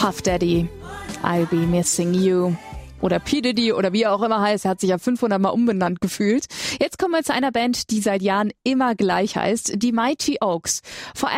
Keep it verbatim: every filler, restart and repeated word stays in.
Puff Daddy, I'll Be Missing You. Oder P. Diddy oder wie er auch immer heißt, er hat sich ja fünfhundert Mal umbenannt gefühlt. Jetzt kommen wir zu einer Band, die seit Jahren immer gleich heißt, die Mighty Oaks. Vor